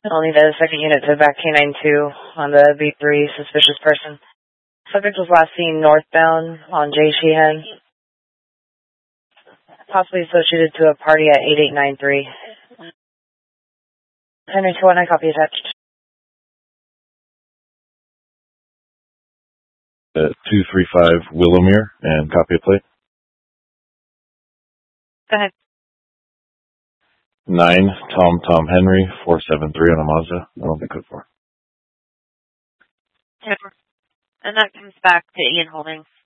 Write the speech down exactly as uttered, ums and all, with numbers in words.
I'll need a second unit to back K nine two on the B three suspicious person. Subject was last seen northbound on J. Sheehan, possibly associated to a party at eight eight nine three. Henry two one, I copy attached. Uh, two three five Willowmere, and copy a plate. Go ahead. nine Tom Tom Henry, four seven three on a Mazda. I don't think code four. And that comes back to Ian Holdings.